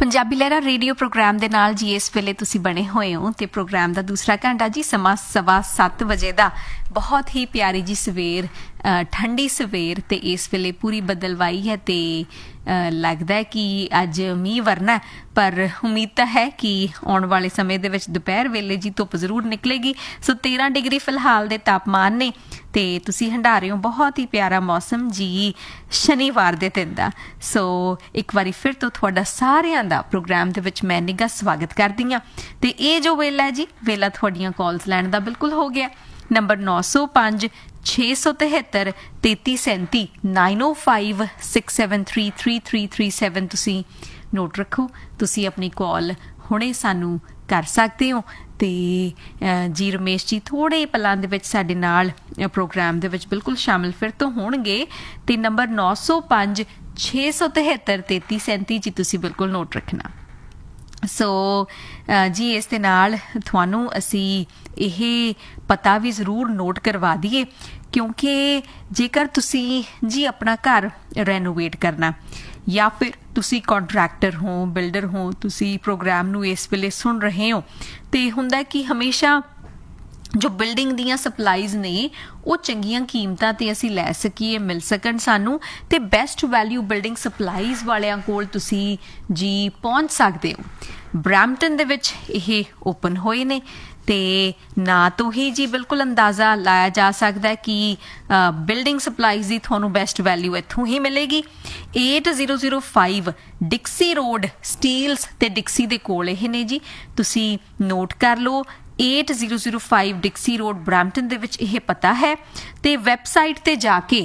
ਪੰਜਾਬੀ ਲਹਿਰਾ radio programme ਦੇ ਨਾਲ ਜੀ ਇਸ ਵੇਲੇ ਤੁਸੀਂ ਬਣੇ ਹੋਏ ਹੋ ਤੇ ਪ੍ਰੋਗਰਾਮ ਦਾ ਦੂਸਰਾ ਘੰਟਾ ਜੀ ਸਮਾਂ 7:15 ਵਜੇ ਦਾ ਬਹੁਤ ਹੀ ਪਿਆਰੀ ਜੀ ਸਵੇਰ ਠੰਡੀ ਸਵੇਰ ਤੇ ਇਸ ਵੇਲੇ ਪੂਰੀ ਬਦਲਵਾਈ ਹੈ ਤੇ ਲੱਗਦਾ ਹੈ ਕਿ ਅੱਜ ਮੀਂਹ ਵਰਨਾ ਪਰ ਉਮੀਦ ਤਾਂ ਹੈ ਕਿ ਆਉਣ ਵਾਲੇ ਸਮੇਂ ਦੇ ਵਿੱਚ ਦੁਪਹਿਰ ਵੇਲੇ ਜੀ ਧੁੱਪ ਜ਼ਰੂਰ ਨਿਕਲੇਗੀ। ਸੋ 13 ਡਿਗਰੀ ਫਿਲਹਾਲ ਦੇ ਤਾਪਮਾਨ ਨੇ ਤੇ ਤੁਸੀਂ ਹੰਢਾ ਰਹੇ ਹੋ ਬਹੁਤ ਹੀ ਪਿਆਰਾ ਮੌਸਮ ਜੀ ਸ਼ਨੀਵਾਰ ਦੇ ਦਿਨ ਦਾ। ਸੋ ਇੱਕ ਵਾਰੀ ਫਿਰ ਤੋਂ ਤੁਹਾਡਾ ਸਾਰਿਆਂ ਦਾ ਪ੍ਰੋਗਰਾਮ ਦੇ ਵਿੱਚ ਮੈਂ ਨਿੱਘਾ ਸਵਾਗਤ ਕਰਦੀ ਹਾਂ ਤੇ ਇਹ ਜੋ ਵੇਲਾ ਹੈ ਜੀ ਵੇਲਾ ਤੁਹਾਡੀਆਂ ਕਾਲਸ ਲੈਣ ਦਾ ਬਿਲਕੁਲ ਹੋ ਗਿਆ। ਨੰਬਰ 905 673 3337 905 673 3337 ਤੁਸੀਂ ਨੋਟ ਰੱਖੋ। ਤੁਸੀਂ ਆਪਣੀ ਕਾਲ ਹੁਣੇ ਸਾਨੂੰ ਕਰ ਸਕਦੇ ਹੋ ਤੇ ਜੀ ਰਮੇਸ਼ ਜੀ ਥੋੜੇ ਪਲਾਂ ਦੇ ਵਿੱਚ ਸਾਡੇ ਨਾਲ ਪ੍ਰੋਗਰਾਮ ਦੇ ਵਿੱਚ ਬਿਲਕੁਲ ਸ਼ਾਮਿਲ ਫਿਰ ਤੋਂ ਹੋਣਗੇ ਤੇ ਨੰਬਰ 905 673 3337 ਜੀ ਤੁਸੀਂ ਬਿਲਕੁਲ ਨੋਟ ਰੱਖਣਾ। ਸੋ ਜੀ ਇਸ ਦੇ ਨਾਲ ਤੁਹਾਨੂੰ ਅਸੀਂ ਇਹ ਪਤਾ ਵੀ ਜ਼ਰੂਰ ਨੋਟ ਕਰਵਾ ਦਈਏ ਕਿਉਂਕਿ ਜੇਕਰ ਤੁਸੀਂ ਜੀ ਆਪਣਾ ਘਰ ਰੈਨੋਵੇਟ ਕਰਨਾ ਜਾਂ ਫਿਰ ਤੁਸੀਂ ਕੰਟਰੈਕਟਰ ਹੋ ਬਿਲਡਰ ਹੋ ਤੁਸੀਂ ਪ੍ਰੋਗਰਾਮ ਨੂੰ ਇਸ ਵੇਲੇ ਸੁਣ ਰਹੇ ਹੋ ਤੇ ਹੁੰਦਾ ਕਿ ਹਮੇਸ਼ਾ ਜੋ ਬਿਲਡਿੰਗ ਦੀਆਂ ਸਪਲਾਈਜ਼ ਨੇ ਉਹ ਚੰਗੀਆਂ ਕੀਮਤਾਂ ਤੇ ਅਸੀਂ ਲੈ ਸਕੀਏ ਮਿਲ ਸਕਣ ਸਾਨੂੰ ਤੇ ਬੈਸਟ ਵੈਲਿਊ ਬਿਲਡਿੰਗ ਸਪਲਾਈਜ਼ ਵਾਲਿਆਂ ਕੋਲ ਤੁਸੀਂ ਜੀ ਪਹੁੰਚ ਸਕਦੇ ਹੋ। ਬਰੈਂਪਟਨ ਦੇ ਵਿੱਚ ਇਹ ਓਪਨ ਹੋਏ ਨੇ ਤੇ ਨਾ ਤੋਂ ਹੀ ਜੀ ਬਿਲਕੁਲ ਅੰਦਾਜ਼ਾ ਲਾਇਆ ਜਾ ਸਕਦਾ ਹੈ ਕਿ ਬਿਲਡਿੰਗ ਸਪਲਾਈਜ਼ ਦੀ ਤੁਹਾਨੂੰ ਬੈਸਟ ਵੈਲਿਊ ਇੱਥੋਂ ਹੀ ਮਿਲੇਗੀ। 8005 ਡਿਕਸੀ ਰੋਡ ਸਟੀਲਸ ਤੇ ਡਿਕਸੀ ਦੇ ਕੋਲ ਇਹ ਨੇ ਜੀ ਤੁਸੀਂ ਨੋਟ ਕਰ ਲਓ 8005 ਡਿਕਸੀ ਰੋਡ ਬਰੈਂਪਟਨ ਦੇ ਵਿੱਚ ਇਹ ਪਤਾ ਹੈ ਤੇ ਵੈਬਸਾਈਟ ਤੇ ਜਾ ਕੇ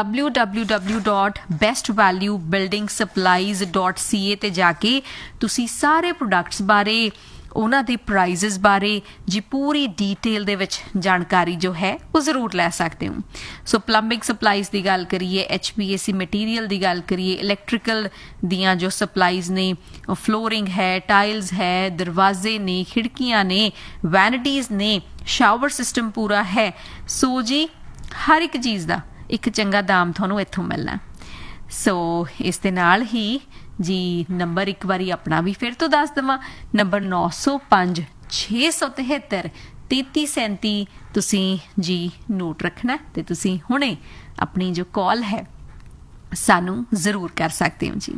www.bestvaluebuildingsupplies.ca ਤੇ ਜਾ ਕੇ ਤੁਸੀਂ ਸਾਰੇ ਪ੍ਰੋਡਕਟਸ ਬਾਰੇ ਉਹਨਾਂ ਦੇ ਪ੍ਰਾਈਜ਼ਸ ਬਾਰੇ ਜੀ ਪੂਰੀ ਡੀਟੇਲ ਦੇ ਵਿੱਚ ਜਾਣਕਾਰੀ ਜੋ ਹੈ ਉਹ ਜ਼ਰੂਰ ਲੈ ਸਕਦੇ ਹੋ। ਸੋ ਪਲੰਬਿੰਗ ਸਪਲਾਈਜ਼ ਦੀ ਗੱਲ ਕਰੀਏ HVAC ਮਟੀਰੀਅਲ ਦੀ ਗੱਲ ਕਰੀਏ ਇਲੈਕਟ੍ਰੀਕਲ ਦੀਆਂ ਜੋ ਸਪਲਾਈਜ਼ ਨੇ ਫਲੋਰਿੰਗ ਹੈ ਟਾਈਲਸ ਹੈ ਦਰਵਾਜ਼ੇ ਨੇ ਖਿੜਕੀਆਂ ਨੇ ਵੈਨਿਟੀਜ਼ ਨੇ ਸ਼ਾਵਰ ਸਿਸਟਮ ਪੂਰਾ ਹੈ। ਸੋ ਜੀ ਹਰ ਇੱਕ ਚੀਜ਼ ਦਾ ਇੱਕ ਚੰਗਾ ਦਾਮ ਤੁਹਾਨੂੰ ਇੱਥੋਂ ਮਿਲਣਾ। ਸੋ ਇਸ ਦੇ ਨਾਲ ਹੀ ਜੀ ਨੰਬਰ ਇੱਕ ਵਾਰੀ ਆਪਣਾ ਵੀ ਫਿਰ ਤੋਂ ਦੱਸ ਦੇਵਾਂ ਨੰਬਰ 905 673 3337 ਤੁਸੀਂ ਜੀ ਨੋਟ ਰੱਖਣਾ ਤੇ ਤੁਸੀਂ ਹੁਣੇ ਆਪਣੀ ਜੋ ਕਾਲ ਹੈ ਸਾਨੂੰ ਜ਼ਰੂਰ ਕਰ ਸਕਦੇ ਹੋ ਜੀ।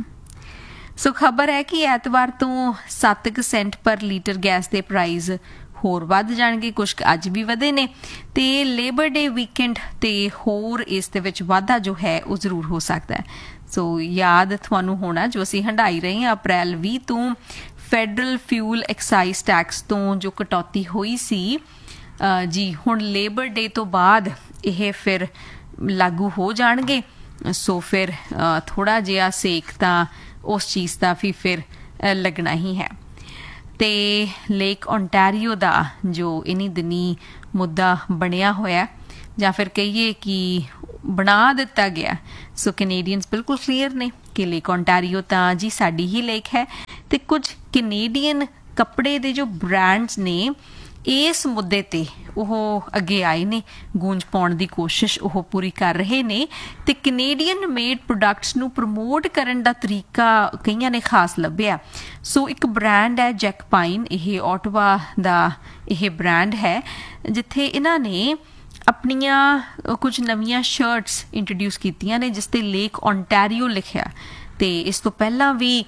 ਸੋ ਖਬਰ ਹੈ ਕਿ ਐਤਵਾਰ ਤੋਂ 7 ਸੈਂਟ ਪਰ ਲੀਟਰ ਗੈਸ ਦੇ ਪ੍ਰਾਈਸ ਹੋਰ ਵੱਧ ਜਾਣਗੇ ਕੁਛ ਅੱਜ ਵੀ ਵਧੇ ਨੇ ਤੇ ਲੇਬਰ ਡੇ ਵੀਕਐਂਡ ਤੇ ਹੋਰ ਇਸ ਦੇ ਵਿੱਚ ਵਾਧਾ ਜੋ ਹੈ ਉਹ ਜ਼ਰੂਰ ਹੋ ਸਕਦਾ ਹੈ। ਸੋ ਯਾਦ ਤੁਹਾਨੂੰ ਹੋਣਾ ਜੋ ਅਸੀਂ ਹੰਢਾਈ ਰਹੇ ਹਾਂ ਅਪ੍ਰੈਲ 20 ਤੋਂ ਫੈਡਰਲ ਫਿਊਲ ਐਕਸਾਈਜ਼ ਟੈਕਸ ਤੋਂ ਜੋ ਕਟੌਤੀ ਹੋਈ ਸੀ ਜੀ ਹੁਣ ਲੇਬਰ ਡੇ ਤੋਂ ਬਾਅਦ ਇਹ ਫਿਰ ਲਾਗੂ ਹੋ ਜਾਣਗੇ। ਸੋ ਫਿਰ ਥੋੜਾ ਜਿਹਾ ਸੇਕ ਤਾਂ ਉਸ ਚੀਜ਼ ਦਾ ਵੀ ਫਿਰ ਲੱਗਣਾ ਹੀ ਹੈ ਤੇ ਲੇਕ ਓਨਟਾਰੀਓ ਦਾ ਜੋ ਇਨੀ ਦਿਨੀ ਮੁੱਦਾ ਬਣਿਆ ਹੋਇਆ ਜਾਂ ਫਿਰ ਕਹੀਏ ਕਿ ਬਣਾ ਦਿੱਤਾ ਗਿਆ। ਸੋ ਕੈਨੇਡੀਅਨਸ ਬਿਲਕੁਲ ਕਲੀਅਰ ਨੇ ਕਿ ਲੇਕ ਓਨਟਾਰੀਓ ਤਾਂ ਜੀ ਸਾਡੀ ਹੀ ਲੇਕ ਹੈ ਤੇ ਕੁਝ ਕੈਨੇਡੀਅਨ ਕੱਪੜੇ ਦੇ ਜੋ ਬ੍ਰਾਂਡਸ ਨੇ ਇਸ ਮੁੱਦੇ ਤੇ ਉਹ ਅੱਗੇ ਆਏ ਨੇ ਗੂੰਜ ਪਾਉਣ ਦੀ ਕੋਸ਼ਿਸ਼ ਉਹ ਪੂਰੀ ਕਰ ਰਹੇ ਨੇ ਤੇ ਕੈਨੇਡੀਅਨ ਮੇਡ ਪ੍ਰੋਡਕਟਸ ਨੂੰ ਪ੍ਰਮੋਟ ਕਰਨ ਦਾ ਤਰੀਕਾ ਕਈਆਂ ਨੇ ਖਾਸ ਲੱਭਿਆ। ਸੋ ਇੱਕ ਬ੍ਰਾਂਡ ਹੈ ਜੈਕਪਾਈਨ ਇਹ ਆਟਵਾ ਦਾ ਇਹ ਬ੍ਰਾਂਡ ਹੈ ਜਿੱਥੇ ਇਹਨਾਂ ਨੇ ਆਪਣੀਆਂ ਕੁਝ ਨਵੀਆਂ ਸ਼ਰਟਸ ਇੰਟਰੋਡਿਊਸ ਕੀਤੀਆਂ ਨੇ ਜਿਸ ਤੇ ਲੇਕ ਓਨਟਾਰੀਓ ਲਿਖਿਆ ਤੇ ਇਸ ਤੋਂ ਪਹਿਲਾਂ ਵੀ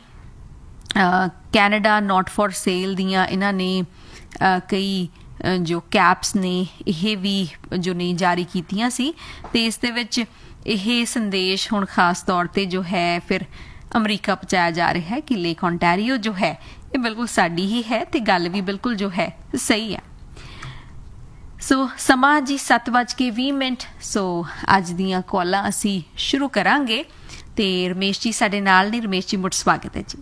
ਕੈਨੇਡਾ ਨੋਟ ਫॉर ਸੇਲ ਦੀਆਂ ਇਹਨਾਂ ਨੇ ਕਈ ਜੋ ਕੈਪਸ ਨੇ ਇਹ ਵੀ ਜੋ ਨੇ ਜਾਰੀ ਕੀਤੀਆਂ ਸੀ ਤੇ ਇਸ ਦੇ ਵਿੱਚ ਇਹ ਸੰਦੇਸ਼ ਹੁਣ ਖਾਸ ਤੌਰ ਤੇ ਜੋ ਹੈ ਫਿਰ ਅਮਰੀਕਾ ਪਹੁੰਚਾਇਆ ਜਾ ਰਿਹਾ ਹੈ ਕਿ ਲੇਕ ਓਨਟਾਰੀਓ ਜੋ ਹੈ ਇਹ ਬਿਲਕੁਲ ਸਾਡੀ ਹੀ ਹੈ ਤੇ ਗੱਲ ਵੀ ਬਿਲਕੁਲ ਜੋ ਹੈ ਸਹੀ ਹੈ। ਸੋ ਸਮਾਂ ਜੀ 7:20। ਸੋ ਅੱਜ ਦੀਆਂ ਕਾਲਾਂ ਅਸੀਂ ਸ਼ੁਰੂ ਕਰਾਂਗੇ ਤੇ ਰਮੇਸ਼ ਜੀ ਸਾਡੇ ਨਾਲ ਨੇ। ਰਮੇਸ਼ ਜੀ ਮੁੜ ਸਵਾਗਤ ਹੈ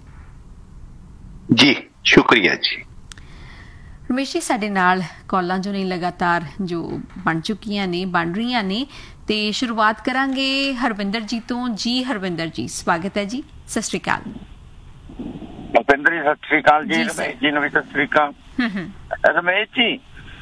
ਜੀ ਸ਼ੁਕਰੀਆ ਜੀ। ਰਮੇਸ਼ ਜੀ ਸਾਡੇ ਨਾਲ ਕਾਲਾਂ ਜੋ ਨੇ ਲਗਾਤਾਰ ਜੋ ਬਣ ਚੁੱਕੀਆਂ ਨੇ ਬਣ ਰਹੀਆਂ ਨੇ ਤੇ ਸ਼ੁਰੂਆਤ ਕਰਾਂਗੇ ਹਰਵਿੰਦਰ ਜੀ ਤੋਂ। ਜੀ ਹਰਵਿੰਦਰ ਜੀ ਸਵਾਗਤ ਹੈ ਜੀ। ਸਤਿ ਸ਼੍ਰੀ ਅਕਾਲ। ਭੁਪਿੰਦਰ ਜੀ ਸਤਿ ਸ਼੍ਰੀ ਅਕਾਲ ਜੀ। ਰਮੇਸ਼ ਜੀ ਨੂੰ ਵੀ ਸਤਿ ਸ਼੍ਰੀ ਅਕਾਲ। ਰਮੇਸ਼ ਜੀ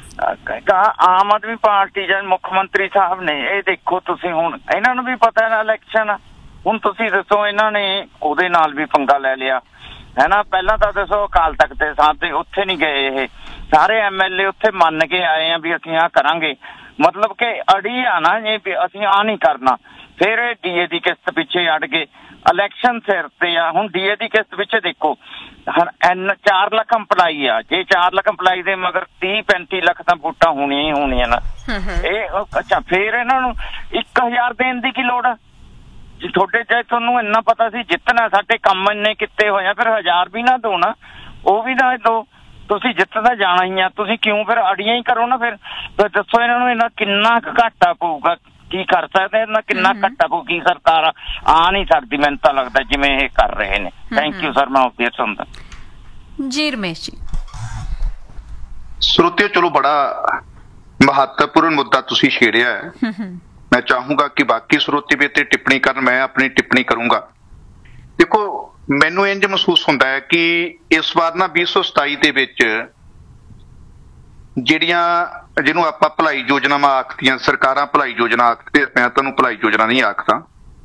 ਆਮ ਆਦਮੀ ਪਾਰਟੀ ਜਾਂ ਮੁੱਖ ਮੰਤਰੀ ਸਾਹਿਬ ਨੇ ਇਹ ਦੇਖੋ ਤੁਸੀਂ ਹੁਣ ਇਹਨਾਂ ਨੂੰ ਵੀ ਪਤਾ ਹੈ ਇਲੈਕਸ਼ਨ ਹੁਣ ਤੁਸੀਂ ਦੱਸੋ ਇਹਨਾਂ ਨੇ ਉਹਦੇ ਨਾਲ ਵੀ ਪੰਗਾ ਲੈ ਲਿਆ ਹੈ ਨਾ। ਪਹਿਲਾਂ ਤਾਂ ਦੱਸੋ ਅਕਾਲ ਤਖਤ ਦੇ ਸਾਥ ਤੇ ਉੱਥੇ ਨਹੀਂ ਗਏ, ਇਹ ਸਾਰੇ MLA ਉੱਥੇ ਮੰਨ ਕੇ ਆਏ ਆ ਵੀ ਅਸੀਂ ਆਹ ਕਰਾਂਗੇ, ਮਤਲਬ ਕਿ ਅੜੀ ਆ ਨਾ ਜੇ ਵੀ ਅਸੀਂ ਆਹ ਨਹੀਂ ਕਰਨਾ। ਫਿਰ ਇਹ DA ਦੀ ਕਿਸ਼ਤ ਪਿੱਛੇ ਅੜ ਗਏ, ਇਲੈਕਸ਼ਨ ਸਿਰ ਤੇ ਆ। ਹੁਣ DA ਦੀ ਕਿਸ਼ਤ ਪਿੱਛੇ ਦੇਖੋ 4 ਲੱਖ ਇੰਪਲਾਈ ਆ, ਜੇ 4 ਲੱਖ ਇੰਪਲਾਈ ਦੇ ਮਗਰ 30-35 ਲੱਖ ਤਾਂ ਵੋਟਾਂ ਹੋਣੀਆਂ ਹੀ ਹੋਣੀਆਂ ਨਾ। ਇਹ ਅੱਛਾ, ਫਿਰ ਇਹਨਾਂ ਨੂੰ 1000 ਦੇਣ ਦੀ ਕੀ ਲੋੜ ਆ? ਤੁਹਾਡੇ ਚਾਹੇ ਤੁਹਾਨੂੰ ਇੰਨਾ ਪਤਾ ਸੀ ਜਿੱਤਣਾ, ਸਾਡੇ ਕੰਮ ਇੰਨੇ ਕੀਤੇ ਹੋਏ ਆ, ਫਿਰ 1000 ਵੀ ਨਾ ਦੋ ਨਾ, ਉਹ ਵੀ ਨਾ ਦੋ। ਤੁਸੀਂ ਜਿੱਤਦਾ ਜਾਣਾ ਹੀ ਆ, ਤੁਸੀਂ ਕਿਉਂ ਫਿਰ ਅੜੀਆਂ ਹੀ ਕਰੋ ਨਾ। ਫਿਰ ਦੱਸੋ ਇਹਨਾਂ ਨੂੰ ਇਹਨਾਂ ਕਿੰਨਾ ਕੁ ਘਾਟਾ ਪਊਗਾ, ਕੀ ਕਰ ਸਕਦੇ ਇਹਨਾਂ, ਕਿੰਨਾ ਘਾਟਾ ਪਊ? ਕੀ ਸਰਕਾਰ ਆ ਨਹੀਂ ਸਕਦੀ, ਮੈਨੂੰ ਤਾਂ ਲੱਗਦਾ ਜਿਵੇਂ ਇਹ ਕਰ ਰਹੇ ਨੇ। ਥੈਂਕ ਯੂ ਸਰ, ਮੈਂ ਉਪਦੇਸ਼ ਸੁਣਦਾ ਜੀ। ਰਮੇਸ਼ ਜੀ। ਸਰੋਤਿਓ, ਚਲੋ ਬੜਾ ਮਹੱਤਵਪੂਰਨ ਮੁੱਦਾ ਤੁਸੀਂ ਛੇੜਿਆ ਹੈ। ਮੈਂ ਚਾਹੂੰਗਾ ਕਿ ਬਾਕੀ ਸਰੋਤੇ ਵੀ ਤੇ ਟਿੱਪਣੀ ਕਰਨ, ਮੈਂ ਆਪਣੀ ਟਿੱਪਣੀ ਕਰੂੰਗਾ। ਦੇਖੋ, ਮੈਨੂੰ ਇੰਜ ਮਹਿਸੂਸ ਹੁੰਦਾ ਹੈ ਕਿ ਇਸ ਵਾਰ ਨਾ 2027 ਦੇ ਵਿੱਚ ਜਿਹੜੀਆਂ ਜਿਹਨੂੰ ਆਪਾਂ ਭਲਾਈ ਯੋਜਨਾਵਾਂ ਆਖਦੀਆਂ, ਸਰਕਾਰਾਂ ਭਲਾਈ ਯੋਜਨਾ ਆਖਦੇ, ਮੈਂ ਤੁਹਾਨੂੰ ਭਲਾਈ ਯੋਜਨਾ ਨਹੀਂ ਆਖਦਾ,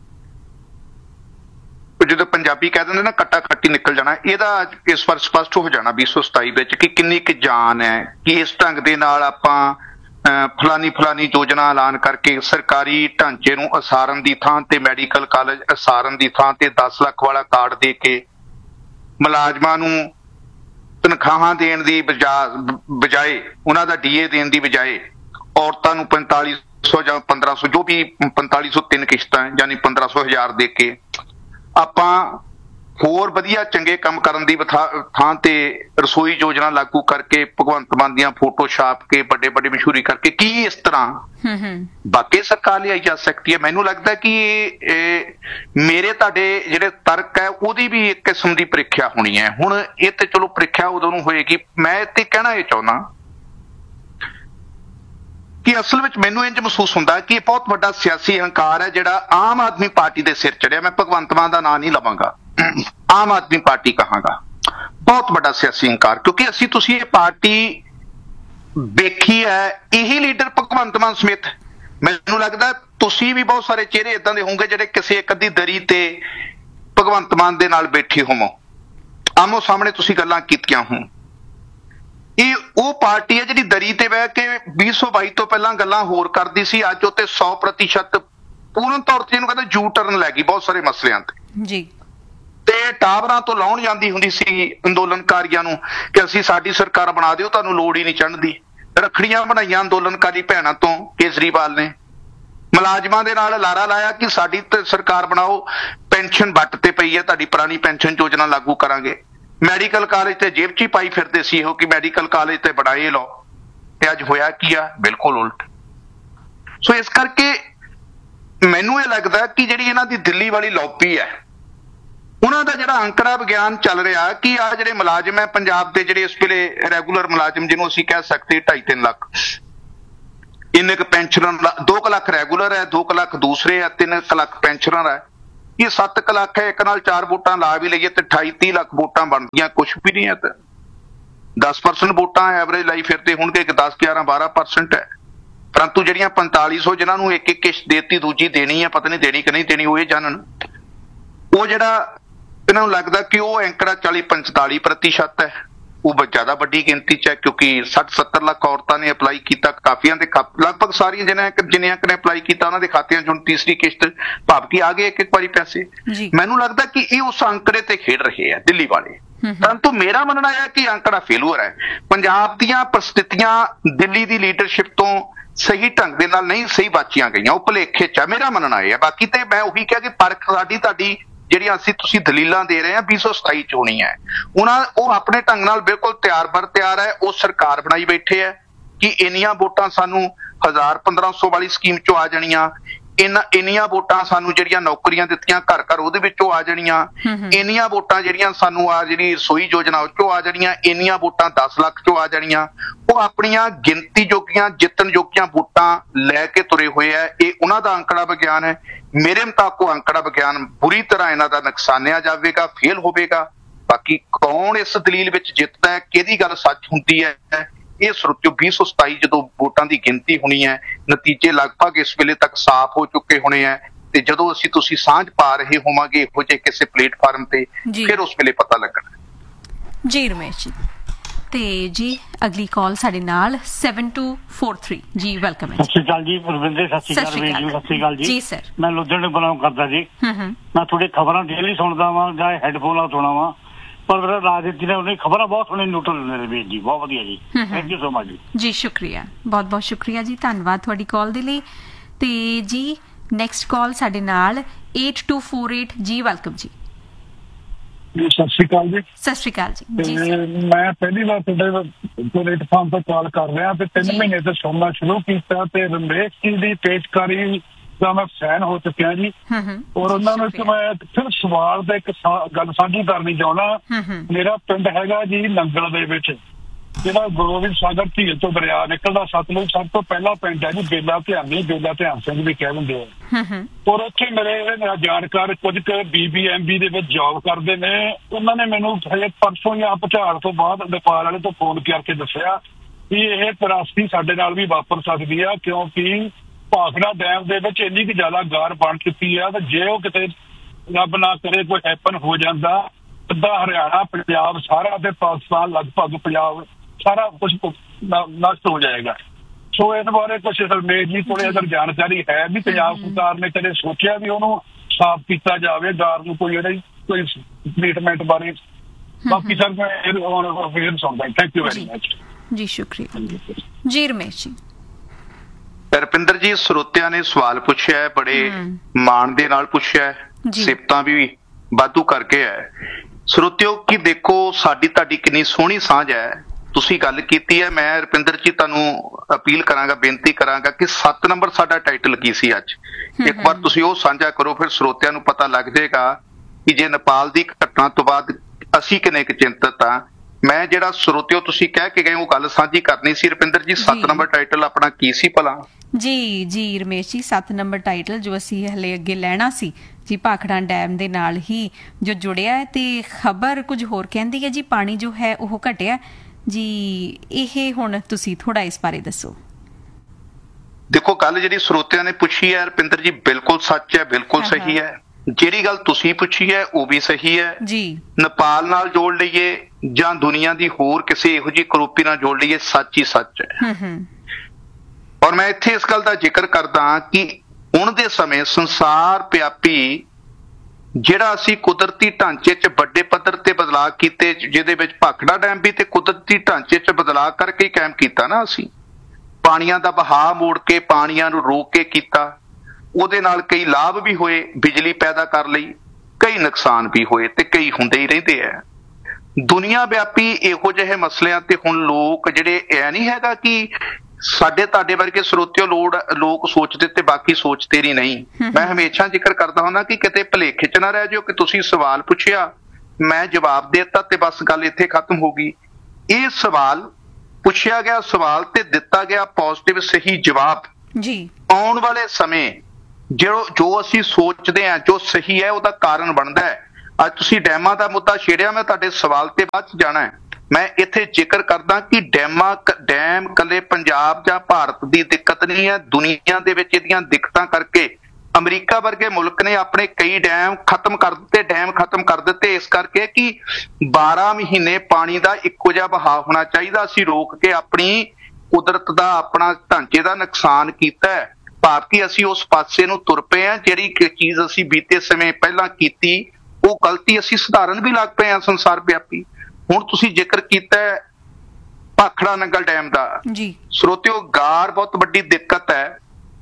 ਜਦੋਂ ਪੰਜਾਬੀ ਕਹਿ ਦਿੰਦੇ ਨਾ ਕੱਟਾ ਕੱਟੀ ਨਿਕਲ ਜਾਣਾ, ਇਹਦਾ ਇਸ ਵਾਰ ਸਪਸ਼ਟ ਹੋ ਜਾਣਾ 2027 ਵਿੱਚ ਕਿ ਕਿੰਨੀ ਕੁ ਜਾਨ ਹੈ ਕਿ ਇਸ ਢੰਗ ਦੇ ਨਾਲ ਆਪਾਂ ਫਲਾਨੀ ਯੋਜਨਾ ਐਲਾਨ ਕਰਕੇ ਸਰਕਾਰੀ ਢਾਂਚੇ ਨੂੰ ਉਸਾਰਨ ਦੀ ਥਾਂ ਤੇ, ਮੈਡੀਕਲ ਕਾਲਜ ਉਸਾਰਨ ਦੀ ਥਾਂ ਤੇ 10 ਲੱਖ ਵਾਲਾ ਕਾਰਡ ਦੇ ਕੇ ਮੁਲਾਜ਼ਮਾਂ ਨੂੰ ਤਨਖਾਹਾਂ ਦੇਣ ਦੀ ਬਜਾਏ, ਉਹਨਾਂ ਦਾ DA ਦੇਣ ਦੀ ਬਜਾਏ ਔਰਤਾਂ ਨੂੰ 4500 ਜਾਂ 1500, ਜੋ ਵੀ 4503 ਕਿਸ਼ਤਾਂ ਯਾਨੀ 1500-1000 ਦੇ ਕੇ ਆਪਾਂ ਹੋਰ ਵਧੀਆ ਚੰਗੇ ਕੰਮ ਕਰਨ ਦੀ ਥਾਂ ਤੇ ਰਸੋਈ ਯੋਜਨਾ ਲਾਗੂ ਕਰਕੇ, ਭਗਵੰਤ ਮਾਨ ਦੀਆਂ ਫੋਟੋ ਛਾਪ ਕੇ ਵੱਡੇ ਮਸ਼ਹੂਰੀ ਕਰਕੇ, ਕੀ ਇਸ ਤਰ੍ਹਾਂ ਬਾਕੀ ਸਰਕਾਰ ਲਈ ਆਈ ਜਾ ਸਕਦੀ ਹੈ? ਮੈਨੂੰ ਲੱਗਦਾ ਕਿ ਮੇਰੇ ਤੁਹਾਡੇ ਜਿਹੜੇ ਤਰਕ ਹੈ ਉਹਦੀ ਵੀ ਇੱਕ ਕਿਸਮ ਦੀ ਪ੍ਰੀਖਿਆ ਹੋਣੀ ਹੈ। ਹੁਣ ਇਹ ਤੇ ਚਲੋ ਪ੍ਰੀਖਿਆ ਉਦੋਂ ਨੂੰ ਹੋਏਗੀ। ਮੈਂ ਤੇ ਕਹਿਣਾ ਇਹ ਚਾਹੁੰਦਾ ਕਿ ਅਸਲ ਵਿੱਚ ਮੈਨੂੰ ਇੰਝ ਮਹਿਸੂਸ ਹੁੰਦਾ ਕਿ ਇਹ ਬਹੁਤ ਵੱਡਾ ਸਿਆਸੀ ਹੰਕਾਰ ਹੈ ਜਿਹੜਾ ਆਮ ਆਦਮੀ ਪਾਰਟੀ ਦੇ ਸਿਰ ਚੜਿਆ। ਮੈਂ ਭਗਵੰਤ ਮਾਨ ਦਾ ਨਾਂ ਨਹੀਂ ਲਵਾਂਗਾ, ਆਮ ਆਦਮੀ ਪਾਰਟੀ ਕਹਾਂਗਾ। ਬਹੁਤ ਵੱਡਾ ਸਿਆਸੀ ਹੰਕਾਰ, ਕਿਉਂਕਿ ਤੁਸੀਂ ਇਹ ਪਾਰਟੀ ਵੇਖੀ ਹੈ, ਇਹੀ ਲੀਡਰ ਭਗਵੰਤ ਮਾਨ ਸਮੇਤ ਮੈਨੂੰ ਲੱਗਦਾ ਤੁਸੀਂ ਵੀ ਬਹੁਤ ਸਾਰੇ ਚਿਹਰੇ ਏਦਾਂ ਦੇ ਹੋਣਗੇ ਜਿਹੜੇ ਕਿਸੇ ਇੱਕ ਅੱਧੀ ਦਰੀ ਤੇ ਭਗਵੰਤ ਮਾਨ ਦੇ ਨਾਲ ਬੈਠੇ ਹੋਵੋ, ਆਮੋ ਸਾਹਮਣੇ ਤੁਸੀਂ ਗੱਲਾਂ ਕੀਤੀਆਂ ਹੋਣ। ਇਹ ਉਹ ਪਾਰਟੀ ਹੈ ਜਿਹੜੀ ਦਰੀ ਤੇ ਬਹਿ ਕੇ 2022 ਤੋਂ ਪਹਿਲਾਂ ਗੱਲਾਂ ਹੋਰ ਕਰਦੀ ਸੀ, ਅੱਜ ਉੱਤੇ 100% ਪੂਰਨ ਤੌਰ ਤੇ ਇਹਨੂੰ ਕਹਿੰਦੇ ਯੂ ਟਰਨ ਲੈ ਗਈ ਬਹੁਤ ਸਾਰੇ ਮਸਲਿਆਂ ਤੇ ਜੀ। ਤੇ ਟਾਵਰਾਂ ਤੋਂ ਲਾਉਣ ਜਾਂਦੀ ਹੁੰਦੀ ਸੀ ਅੰਦੋਲਨਕਾਰੀਆਂ ਨੂੰ ਕਿ ਅਸੀਂ ਸਾਡੀ ਸਰਕਾਰ ਬਣਾ ਦਿਓ, ਤੁਹਾਨੂੰ ਲੋੜ ਹੀ ਨਹੀਂ ਚੜ੍ਹਨ ਦੀ। ਰੱਖੜੀਆਂ ਬਣਾਈਆਂ ਅੰਦੋਲਨਕਾਰੀ ਭੈਣਾਂ ਤੋਂ ਕੇਜਰੀਵਾਲ ਨੇ, ਮੁਲਾਜ਼ਮਾਂ ਦੇ ਨਾਲ ਲਾਰਾ ਲਾਇਆ ਕਿ ਸਾਡੀ ਤੇ ਸਰਕਾਰ ਬਣਾਓ, ਪੈਨਸ਼ਨ ਵੱਟ ਤੇ ਪਈ ਹੈ, ਤੁਹਾਡੀ ਪੁਰਾਣੀ ਪੈਨਸ਼ਨ ਯੋਜਨਾ ਲਾਗੂ ਕਰਾਂਗੇ। ਮੈਡੀਕਲ ਕਾਲਜ ਤੇ ਜੇਬ 'ਚ ਹੀ ਪਾਈ ਫਿਰਦੇ ਸੀ ਇਹੋ ਕਿ ਮੈਡੀਕਲ ਕਾਲਜ ਤੇ ਬਣਾਏ ਲਓ, ਤੇ ਅੱਜ ਹੋਇਆ ਕੀ ਆ? ਬਿਲਕੁਲ ਉਲਟ। ਸੋ ਇਸ ਕਰਕੇ ਮੈਨੂੰ ਇਹ ਲੱਗਦਾ ਕਿ ਜਿਹੜੀ ਇਹਨਾਂ ਦੀ ਦਿੱਲੀ ਵਾਲੀ ਲੌਬੀ ਹੈ, ਉਹਨਾਂ ਦਾ ਜਿਹੜਾ ਅੰਕੜਾ ਵਿਗਿਆਨ ਚੱਲ ਰਿਹਾ ਕਿ ਆ ਜਿਹੜੇ ਮੁਲਾਜ਼ਮ ਹੈ ਪੰਜਾਬ ਦੇ, ਜਿਹੜੇ ਇਸ ਵੇਲੇ ਰੈਗੂਲਰ ਮੁਲਾਜ਼ਮ ਜਿਹਨੂੰ ਅਸੀਂ ਕਹਿ ਸਕਦੇ 2.5-3 ਲੱਖ, ਇੰਨੇ ਕੁ ਪੈਨਸ਼ਨਰ, 2 ਲੱਖ ਰੈਗੂਲਰ ਹੈ, 2 ਲੱਖ ਦੂਸਰੇ ਹੈ, 3 ਲੱਖ ਪੈਨਸ਼ਨਰ ਹੈ। ਇਹ 7 ਲੱਖ ਹੈ, ਇੱਕ ਨਾਲ 4 ਵੋਟਾਂ ਲਾ ਵੀ ਲਈਏ ਤੇ 28-30 ਲੱਖ ਵੋਟਾਂ ਬਣਦੀਆਂ ਕੁਛ ਵੀ ਨਹੀਂ ਹੈ। ਤੇ 10% ਵੋਟਾਂ ਐਵਰੇਜ ਲਾਈ ਫਿਰਦੇ ਹੋਣਗੇ, 10-11-12% ਹੈ। ਪਰੰਤੂ ਜਿਹੜੀਆਂ 4500 ਜਿਹਨਾਂ ਨੂੰ ਇੱਕ ਕਿਸ਼ਤ ਦੇਤੀ, ਦੂਜੀ ਦੇਣੀ ਹੈ, ਪਤਾ ਨਹੀਂ ਦੇਣੀ ਕਿ ਨਹੀਂ ਦੇਣੀ, ਉਹ ਇਹ ਜਾਣਨ। ਉਹ ਜਿਹੜਾ ਇਹਨਾਂ ਨੂੰ ਲੱਗਦਾ ਕਿ ਉਹ ਅੰਕੜਾ 40-45% ਹੈ, ਉਹ ਜ਼ਿਆਦਾ ਵੱਡੀ ਗਿਣਤੀ 'ਚ ਹੈ, ਕਿਉਂਕਿ 60-70 ਲੱਖ ਔਰਤਾਂ ਨੇ ਅਪਲਾਈ ਕੀਤਾ, ਕਾਫੀਆਂ ਦੇ ਲਗਭਗ ਸਾਰੀਆਂ ਜਿੰਨੀਆਂ ਨੇ ਅਪਲਾਈ ਕੀਤਾ ਉਹਨਾਂ ਦੇ ਖਾਤਿਆਂ 'ਚ ਹੁਣ ਤੀਸਰੀ ਕਿਸ਼ਤ ਭਾਵ ਕਿ ਆ ਗਏ ਇੱਕ ਵਾਰੀ ਪੈਸੇ। ਮੈਨੂੰ ਲੱਗਦਾ ਕਿ ਇਹ ਉਸ ਅੰਕੜੇ ਤੇ ਖੇਡ ਰਹੇ ਆ ਦਿੱਲੀ ਵਾਲੇ। ਪਰੰਤੂ ਮੇਰਾ ਮੰਨਣਾ ਹੈ ਕਿ ਅੰਕੜਾ ਫੇਲੂਅਰ ਹੈ। ਪੰਜਾਬ ਦੀਆਂ ਪਰਿਸਥਿਤੀਆਂ ਦਿੱਲੀ ਦੀ ਲੀਡਰਸ਼ਿਪ ਤੋਂ ਸਹੀ ਢੰਗ ਦੇ ਨਾਲ ਨਹੀਂ ਸਹੀ ਬਾਚੀਆਂ ਗਈਆਂ, ਉਹ ਭੁਲੇਖੇ 'ਚ ਹੈ, ਮੇਰਾ ਮੰਨਣਾ ਇਹ ਹੈ। ਬਾਕੀ ਤੇ ਮੈਂ ਉਹੀ ਕਿਹਾ ਕਿ ਪਰਖ ਸਾਡੀ ਤੁਹਾਡੀ ਜਿਹੜੀਆਂ ਤੁਸੀਂ ਦਲੀਲਾਂ ਦੇ ਰਹੇ ਆ 2027 'ਚ ਹੋਣੀ ਹੈ, ਉਹ ਆਪਣੇ ਢੰਗ ਨਾਲ ਬਿਲਕੁਲ ਤਿਆਰ ਹੈ। ਉਹ ਸਰਕਾਰ ਬਣਾਈ ਬੈਠੇ ਹੈ ਕਿ ਇੰਨੀਆਂ ਵੋਟਾਂ ਸਾਨੂੰ 1000-1500 ਵਾਲੀ ਸਕੀਮ 'ਚੋਂ ਆ ਜਾਣੀਆਂ, ਇੰਨੀਆਂ ਵੋਟਾਂ ਸਾਨੂੰ ਜਿਹੜੀਆਂ ਨੌਕਰੀਆਂ ਦਿੱਤੀਆਂ ਘਰ ਉਹਦੇ ਵਿੱਚੋਂ ਆ ਜਾਣੀਆਂ, ਇੰਨੀਆਂ ਵੋਟਾਂ ਜਿਹੜੀਆਂ ਸਾਨੂੰ ਆ ਜਿਹੜੀ ਰਸੋਈ ਯੋਜਨਾ ਉਹ 'ਚੋਂ ਆ ਜਾਣੀਆਂ, ਇੰਨੀਆਂ ਵੋਟਾਂ 10 ਲੱਖ 'ਚੋਂ ਆ ਜਾਣੀਆਂ। ਉਹ ਆਪਣੀਆਂ ਗਿਣਤੀ ਜੋਗੀਆਂ ਜਿੱਤਣ ਜੋਗੀਆਂ ਵੋਟਾਂ ਲੈ ਕੇ ਤੁਰੇ ਹੋਏ ਹੈ। ਇਹ ਉਹਨਾਂ ਦਾ ਅੰਕੜਾ ਵਿਗਿਆਨ ਹੈ। ਮੇਰੇ ਮੁਤਾਬਕ ਉਹ ਅੰਕੜਾ ਵਿਗਿਆਨ ਬੁਰੀ ਤਰ੍ਹਾਂ ਇਹਨਾਂ ਦਾ ਨੁਕਸਾਨਿਆ ਜਾਵੇਗਾ, ਫੇਲ ਹੋਵੇਗਾ। ਬਾਕੀ ਕੌਣ ਇਸ ਦਲੀਲ ਵਿੱਚ ਜਿੱਤਦਾ ਹੈ, ਕਿਹਦੀ ਗੱਲ ਸੱਚ ਹੁੰਦੀ ਹੈ, ਇਹ ਸਰੋਤਿਓ 2027 ਜਦੋਂ ਵੋਟਾਂ ਦੀ ਗਿਣਤੀ ਹੋਣੀ ਹੈ, ਨਤੀਜੇ ਲਗਭਗ ਇਸ ਵੇਲੇ ਤੱਕ ਸਾਫ਼ ਹੋ ਚੁੱਕੇ ਹੋਣੇ ਹੈ। ਤੇ ਜਦੋਂ ਤੁਸੀਂ ਸਾਂਝ ਪਾ ਰਹੇ ਹੋਵਾਂਗੇ ਇਹੋ ਜਿਹੇ ਕਿਸੇ ਪਲੇਟਫਾਰਮ ਤੇ, ਫਿਰ ਉਸ ਵੇਲੇ ਪਤਾ ਲੱਗਣਾ। ਜੀ ਰਮੇਸ਼ ਜੀ, ਤੇ ਜੀ ਅਗਲੀ ਕਾਲ ਸਾਡੇ ਨਾਲ 7243 ਜੀ, ਵੈਲਕਮ ਹੈ। ਸਤਿ ਸ਼੍ਰੀ ਅਕਾਲ ਜੀ ਪਰਵਿੰਦਰ, ਸਤਿ ਸ਼੍ਰੀ ਅਕਾਲ ਜੀ, ਸਤਿ ਸ਼੍ਰੀ ਅਕਾਲ ਜੀ ਸਰ। ਮੈਂ ਲੁਧਿਆਣੇ ਬਿਲੋਂਗ ਕਰਦਾ ਜੀ। ਮੈਂ ਤੁਹਾਡੀ ਖਬਰਾਂ ਡੇਲੀ ਸੁਣਦਾ ਵਾਂ ਜਾਂ ਹੈਡਫੋਨ ਨਾਲ ਸੁਣਾ ਵਾਂ, ਪਰ ਮੇਰਾ ਰਾਜਨੀਤੀ ਨੇ ਉਹਨੇ ਖਬਰਾਂ ਬਹੁਤ ਸੁਣੇ, ਨਿਊਟਰਲ ਨੇ ਰਵੀਰ ਜੀ, ਬਹੁਤ ਵਧੀਆ ਜੀ, ਥੈਂਕ ਯੂ ਸੋ ਮਚ ਜੀ। ਜੀ ਸ਼ੁਕਰੀਆ, ਬਹੁਤ ਬਹੁਤ ਸ਼ੁਕਰੀਆ ਜੀ, ਧੰਨਵਾਦ ਤੁਹਾਡੀ ਕਾਲ ਦੇ ਲਈ। ਤੇ ਜੀ ਨੈਕਸਟ ਕਾਲ ਸਾਡੇ ਨਾਲ 8248 ਜੀ, ਵੈਲਕਮ ਜੀ। ਸਤਿ ਸ਼੍ਰੀ ਅਕਾਲ ਜੀ। ਸਤਿ ਸ਼੍ਰੀ ਅਕਾਲ ਜੀ। ਮੈਂ ਪਹਿਲੀ ਵਾਰ ਤੁਹਾਡੇ ਪਲੇਟਫਾਰਮ ਤੋਂ ਕਾਲ ਕਰ ਰਿਹਾ ਤੇ 3 ਮਹੀਨੇ ਤੋਂ ਸੁਣਨਾ ਸ਼ੁਰੂ ਕੀਤਾ ਤੇ ਰਮੇਸ਼ ਜੀ ਦੀ ਪੇਸ਼ਕਾਰੀ ਦਾ ਮੈਂ ਫੈਨ ਹੋ ਚੁੱਕਿਆ ਜੀ। ਔਰ ਉਹਨਾਂ ਨੂੰ ਮੈਂ ਫਿਰ ਸਵਾਲ ਦਾ ਇੱਕ ਗੱਲ ਸਾਂਝੀ ਕਰਨੀ ਚਾਹੁੰਦਾ। ਮੇਰਾ ਪਿੰਡ ਹੈਗਾ ਜੀ ਨੰਗਲ ਦੇ ਵਿੱਚ, ਜਿਹੜਾ ਗੋਬਿੰਦ ਸਾਗਰ ਝੀਲ ਤੋਂ ਦਰਿਆ ਨਿਕਲਦਾ ਸਤਲੁਜ, ਸਭ ਤੋਂ ਪਹਿਲਾ ਪਿੰਡ ਹੈ ਜੀ ਬੇਲਾ ਧਿਆਨੀ, ਬੇਲਾ ਧਿਆਨ ਸਿੰਘ ਵੀ ਕਹਿ ਦਿੰਦੇ ਆ। ਔਰ ਉੱਥੇ ਮੇਰੇ ਜਾਣਕਾਰ ਕੁਝ ਕੁ BBMB ਦੇ ਵਿੱਚ ਜੌਬ ਕਰਦੇ ਨੇ, ਉਹਨਾਂ ਨੇ ਮੈਨੂੰ ਪਰਸੋਂ ਜਾਂ ਭੁਚਾਲ ਤੋਂ ਬਾਅਦ ਵਪਾਰ ਵਾਲੇ ਤੋਂ ਫੋਨ ਕਰਕੇ ਦੱਸਿਆ ਕਿ ਇਹ ਤਰਾਸਦੀ ਸਾਡੇ ਨਾਲ ਵੀ ਵਾਪਰ ਸਕਦੀ ਆ, ਕਿਉਂਕਿ ਭਾਖੜਾ ਡੈਮ ਦੇ ਵਿੱਚ ਇੰਨੀ ਕੁ ਜ਼ਿਆਦਾ ਗਾਰ ਬਣ ਚੁੱਕੀ ਆ ਤੇ ਜੇ ਉਹ ਕਿਤੇ ਰੱਬ ਨਾ ਕਰੇ ਕੋਈ ਹੈਪਨ ਹੋ ਜਾਂਦਾ, ਅੱਧਾ ਹਰਿਆਣਾ, ਪੰਜਾਬ ਸਾਰਾ ਤੇ ਪਾਕਿਸਤਾਨ ਲਗਭਗ ਪੰਜਾਬ ਸਾਰਾ ਕੁਝ ਨਸ਼ਟ ਹੋ ਜਾਏਗਾ। ਸੋ ਇਸ ਬਾਰੇ ਕੁਛ ਰਮੇਸ਼ ਜੀ ਕੋਲੇ ਅਗਰ ਜਾਣਕਾਰੀ ਹੈ ਵੀ ਪੰਜਾਬ ਸਰਕਾਰ ਨੇ ਕਦੇ ਸੋਚਿਆ ਵੀ ਉਹਨੂੰ ਸਾਫ਼ ਕੀਤਾ ਜਾਵੇ ਗਾਰ ਨੂੰ, ਕੋਈ ਟ੍ਰੀਟਮੈਂਟ ਬਾਰੇ? ਬਾਕੀ ਸਰ ਮੈਂ ਫਿਰ ਸੁਣਦਾ। ਥੈਂਕ ਯੂ ਵੈਰੀ ਮਚ ਜੀ, ਸ਼ੁਕਰੀਆ ਜੀ। ਰਮੇਸ਼ ਜੀ, ਰੁਪਿੰਦਰ ਜੀ, ਸਰੋਤਿਆਂ ਨੇ ਸਵਾਲ ਪੁੱਛਿਆ, ਬੜੇ ਮਾਣ ਦੇ ਨਾਲ ਪੁੱਛਿਆ, ਸਿਫਤਾਂ ਵੀ ਵਾਧੂ ਕਰਕੇ ਹੈ। ਸਰੋਤਿਓ ਕੀ ਦੇਖੋ, ਸਾਡੀ ਤੁਹਾਡੀ ਕਿੰਨੀ ਸੋਹਣੀ ਸਾਂਝ ਹੈ। ਤੁਸੀਂ ਗੱਲ ਕੀਤੀ ਹੈ, ਮੈਂ ਰੁਪਿੰਦਰ ਜੀ ਤੁਹਾਨੂੰ ਅਪੀਲ ਕਰਾਂਗਾ, ਬੇਨਤੀ ਕਰਾਂਗਾ ਕਿ 7 ਨੰਬਰ ਸਾਡਾ ਟਾਈਟਲ ਕੀ ਸੀ ਅੱਜ, ਇੱਕ ਵਾਰ ਤੁਸੀਂ ਉਹ ਸਾਂਝਾ ਕਰੋ, ਫਿਰ ਸਰੋਤਿਆਂ ਨੂੰ ਪਤਾ ਲੱਗ ਜਾਏਗਾ ਕਿ ਜੇ ਨੇਪਾਲ ਦੀ ਘਟਨਾ ਤੋਂ ਬਾਅਦ ਅਸੀਂ ਕਿੰਨੇ ਕੁ ਚਿੰਤਤ ਹਾਂ। ਮੈਂ ਜਿਹੜਾ ਸਰੋਤਿਓ ਤੁਸੀਂ ਕਹਿ ਕੇ ਗਏ ਉਹ ਗੱਲ ਸਾਂਝੀ ਕਰਨੀ ਸੀ। ਰੁਪਿੰਦਰ ਜੀ, 7 ਨੰਬਰ ਟਾਈਟਲ ਆਪਣਾ ਕੀ ਸੀ ਭਲਾ? ਜੀ ਰਮੇਸ਼ ਜੀ, 7 ਨੰਬਰ ਟਾਈਟਲ ਜੋ ਅਸੀਂ ਹਲੇ ਅੱਗੇ ਲੈਣਾ ਸੀ ਜੀ, ਭਾਖੜਾ ਡੈਮ ਦੇ ਨਾਲ ਹੀ ਜੋ ਜੁੜਿਆ ਹੈ, ਤੇ ਖਬਰ ਕੁਝ ਹੋਰ ਕਹਿੰਦੀ ਹੈ ਜੀ, ਪਾਣੀ ਜੋ ਹੈ ਉਹ ਘਟਿਆ ਜੀ। ਇਹ ਹੁਣ ਤੁਸੀਂ ਥੋੜਾ ਇਸ ਬਾਰੇ ਦੱਸੋ। ਦੇਖੋ, ਗੱਲ ਜਿਹੜੀ ਸਰੋਤਿਆਂ ਨੇ ਪੁੱਛੀ ਹੈ ਰੁਪਿੰਦਰ ਜੀ, ਬਿਲਕੁਲ ਸੱਚ ਹੈ, ਬਿਲਕੁਲ ਸਹੀ ਹੈ। ਜਿਹੜੀ ਗੱਲ ਤੁਸੀਂ ਪੁੱਛੀ ਹੈ ਉਹ ਵੀ ਸਹੀ ਹੈ ਜੀ। ਨੇਪਾਲ ਨਾਲ ਜੋੜ ਲਈਏ ਜਾਂ ਦੁਨੀਆ ਦੀ ਹੋਰ ਕਿਸੇ ਇਹੋ ਜਿਹੀ ਕਰੋਪੀ ਨਾਲ ਜੋੜ ਲਈਏ, ਸੱਚ ਹੀ ਸੱਚ ਹੈ। ਔਰ ਮੈਂ ਇੱਥੇ ਇਸ ਗੱਲ ਦਾ ਜ਼ਿਕਰ ਕਰਦਾ ਕਿ ਹੁਣ ਦੇ ਸਮੇਂ ਸੰਸਾਰ ਵਿਆਪੀ ਜਿਹੜਾ ਅਸੀਂ ਕੁਦਰਤੀ ਢਾਂਚੇ 'ਚ ਵੱਡੇ ਪੱਧਰ ਤੇ ਬਦਲਾਅ ਕੀਤੇ, ਜਿਹਦੇ ਵਿੱਚ ਭਾਖੜਾ ਡੈਮ ਵੀ ਤੇ ਕੁਦਰਤੀ ਢਾਂਚੇ 'ਚ ਬਦਲਾਅ ਕਰਕੇ ਕਾਇਮ ਕੀਤਾ ਨਾ, ਅਸੀਂ ਪਾਣੀਆਂ ਦਾ ਵਹਾਅ ਮੋੜ ਕੇ ਪਾਣੀਆਂ ਨੂੰ ਰੋਕ ਕੇ ਕੀਤਾ। ਉਹਦੇ ਨਾਲ ਕਈ ਲਾਭ ਵੀ ਹੋਏ, ਬਿਜਲੀ ਪੈਦਾ ਕਰ ਲਈ, ਕਈ ਨੁਕਸਾਨ ਵੀ ਹੋਏ ਤੇ ਕਈ ਹੁੰਦੇ ਹੀ ਰਹਿੰਦੇ ਆ। ਦੁਨੀਆ ਵਿਆਪੀ ਇਹੋ ਜਿਹੇ ਮਸਲਿਆਂ ਤੇ ਹੁਣ ਲੋਕ ਜਿਹੜੇ, ਇਹ ਨਹੀਂ ਹੈਗਾ ਕਿ ਸਾਡੇ ਤੁਹਾਡੇ ਵਰਗੇ ਸਰੋਤਿਓ ਲੋਕ ਸੋਚਦੇ ਤੇ ਬਾਕੀ ਸੋਚਦੇ ਨਹੀਂ। ਮੈਂ ਹਮੇਸ਼ਾ ਜ਼ਿਕਰ ਕਰਦਾ ਹੁੰਦਾ ਕਿ ਕਿਤੇ ਭੁਲੇਖੇ 'ਚ ਨਾ ਰਹਿ ਜਾਓ ਕਿ ਤੁਸੀਂ ਸਵਾਲ ਪੁੱਛਿਆ, ਮੈਂ ਜਵਾਬ ਦੇ ਦਿੱਤਾ ਤੇ ਬਸ ਗੱਲ ਇੱਥੇ ਖਤਮ ਹੋ ਗਈ। ਇਹ ਸਵਾਲ ਪੁੱਛਿਆ ਗਿਆ ਸਵਾਲ ਤੇ ਦਿੱਤਾ ਗਿਆ ਪੋਜ਼ਿਟਿਵ ਸਹੀ ਜਵਾਬ ਜੀ। ਆਉਣ ਵਾਲੇ ਸਮੇਂ ਜੋ ਅਸੀਂ ਸੋਚਦੇ ਹਾਂ ਜੋ ਸਹੀ ਹੈ ਉਹਦਾ ਕਾਰਨ ਬਣਦਾ ਹੈ। ਅੱਜ ਤੁਸੀਂ ਡੈਮਾਂ ਦਾ ਮੁੱਦਾ ਛੇੜਿਆ, ਮੈਂ ਤੁਹਾਡੇ ਸਵਾਲ ਤੇ ਬਾਅਦ 'ਚ ਜਾਣਾ ਹੈ। ਮੈਂ ਇੱਥੇ ਜ਼ਿਕਰ ਕਰਦਾ ਕਿ ਡੈਮ ਕੱਲੇ ਪੰਜਾਬ ਜਾਂ ਭਾਰਤ ਦੀ ਦਿੱਕਤ ਨਹੀਂ ਹੈ, ਦੁਨੀਆ ਦੇ ਵਿੱਚ ਇਹਦੀਆਂ ਦਿੱਕਤਾਂ ਕਰਕੇ ਅਮਰੀਕਾ ਵਰਗੇ ਮੁਲਕ ਨੇ ਆਪਣੇ ਕਈ ਡੈਮ ਖਤਮ ਕਰ ਦਿੱਤੇ, ਇਸ ਕਰਕੇ ਕਿ 12 ਮਹੀਨੇ ਪਾਣੀ ਦਾ ਇੱਕੋ ਜਿਹਾ ਵਹਾਅ ਹੋਣਾ ਚਾਹੀਦਾ। ਅਸੀਂ ਰੋਕ ਕੇ ਆਪਣੀ ਕੁਦਰਤ ਦਾ, ਆਪਣਾ ਢਾਂਚੇ ਦਾ ਨੁਕਸਾਨ ਕੀਤਾ ਹੈ। ਭਾਰਤੀ ਅਸੀਂ ਉਸ ਪਾਸੇ ਨੂੰ ਤੁਰ ਪਏ ਹਾਂ, ਜਿਹੜੀ ਚੀਜ਼ ਅਸੀਂ ਬੀਤੇ ਸਮੇਂ ਪਹਿਲਾਂ ਕੀਤੀ ਉਹ ਗਲਤੀ ਅਸੀਂ ਸੁਧਾਰਨ ਵੀ ਲੱਗ ਪਏ ਹਾਂ ਸੰਸਾਰ ਵਿਆਪੀ। ਹੁਣ ਤੁਸੀਂ ਜ਼ਿਕਰ ਕੀਤਾ ਭਾਖੜਾ ਨੰਗਲ ਡੈਮ ਦਾ ਜੀ। ਸਰੋਤਿਓ, ਗਾਰ ਬਹੁਤ ਵੱਡੀ ਦਿੱਕਤ ਹੈ।